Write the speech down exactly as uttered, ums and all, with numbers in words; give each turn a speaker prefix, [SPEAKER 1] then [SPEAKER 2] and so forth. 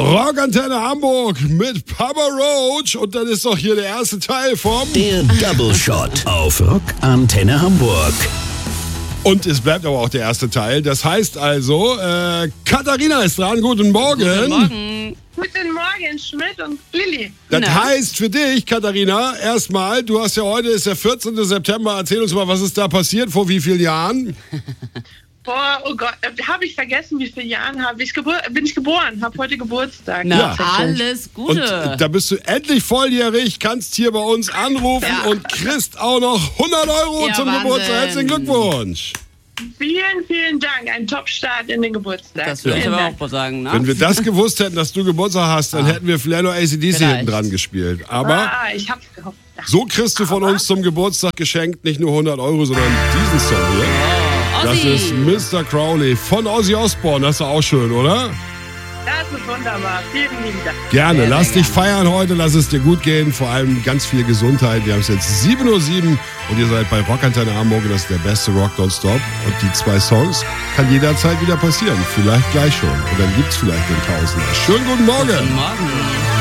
[SPEAKER 1] Rockantenne Hamburg mit Papa Roach und dann ist doch hier der erste Teil vom
[SPEAKER 2] Der Double Shot auf Rockantenne Hamburg.
[SPEAKER 1] Und es bleibt aber auch der erste Teil. Das heißt also, äh, Katharina ist dran. Guten Morgen.
[SPEAKER 3] Guten Morgen.
[SPEAKER 4] Guten Morgen, Schmidt und Lilly.
[SPEAKER 1] Das
[SPEAKER 3] Na?
[SPEAKER 1] heißt für dich, Katharina, erstmal, du hast ja heute, ist der vierzehnten September. Erzähl uns mal, was ist da passiert, vor wie vielen Jahren?
[SPEAKER 4] Boah, oh Gott, habe ich vergessen, wie viele Jahre habe ich gebur- bin ich geboren, habe heute Geburtstag.
[SPEAKER 3] Na,
[SPEAKER 1] Ja.
[SPEAKER 3] alles
[SPEAKER 1] Und
[SPEAKER 3] Gute.
[SPEAKER 1] da bist du endlich volljährig, kannst hier bei uns anrufen
[SPEAKER 3] Ja.
[SPEAKER 1] und kriegst auch noch hundert Euro
[SPEAKER 3] Ja,
[SPEAKER 1] zum
[SPEAKER 3] Wahnsinn.
[SPEAKER 1] Geburtstag. Herzlichen Glückwunsch.
[SPEAKER 4] Vielen, vielen Dank. Ein Top-Start in den Geburtstag.
[SPEAKER 3] Das würde ich
[SPEAKER 4] Vielen
[SPEAKER 3] aber
[SPEAKER 4] Dank.
[SPEAKER 3] auch mal sagen, ne?
[SPEAKER 1] Wenn wir das gewusst hätten, dass du Geburtstag hast, dann hätten wir vielleicht noch A C D C
[SPEAKER 3] Vielleicht.
[SPEAKER 1] hinten dran gespielt. Aber
[SPEAKER 4] Ah, ich hab's gehofft.
[SPEAKER 1] so kriegst du von uns zum Geburtstag geschenkt nicht nur hundert Euro, sondern diesen Song hier. Das
[SPEAKER 3] Ossi.
[SPEAKER 1] ist Mister Crowley von Ozzy Osbourne. Das ist doch auch schön, oder?
[SPEAKER 4] Das ist wunderbar. Vielen lieben Dank.
[SPEAKER 1] Gerne.
[SPEAKER 3] Sehr,
[SPEAKER 1] Lass
[SPEAKER 3] sehr
[SPEAKER 1] dich feiern heute. Lass es dir gut gehen. Vor allem ganz viel Gesundheit. Wir haben es jetzt sieben Uhr sieben und ihr seid bei Rockantenne Hamburg. Das ist der beste Rock Don't Stop. Und die zwei Songs kann jederzeit wieder passieren. Vielleicht gleich schon. Und dann gibt es vielleicht den Tausender. Schönen guten Morgen.
[SPEAKER 3] Guten Morgen.